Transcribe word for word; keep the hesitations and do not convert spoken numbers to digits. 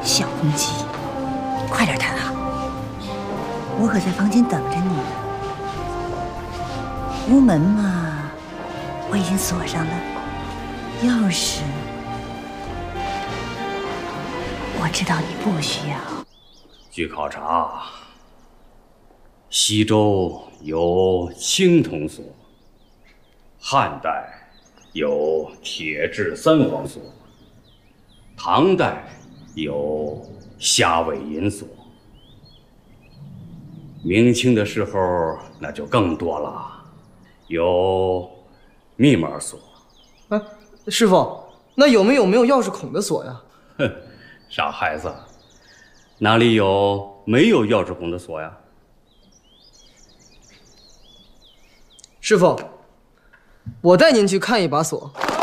小公鸡，快点谈啊！我可在房间等着你呢。屋门嘛，我已经锁上了，钥匙我知道你不需要。 据考察，西周有青铜锁，汉代有铁制三皇锁，唐代有虾尾银锁，明清的时候那就更多了，有密码锁。 哎，师傅，那有没有没有钥匙孔的锁呀？ 哼，傻孩子，哪里有没有钥匙孔的锁呀？ 师傅，我带您去看一把锁。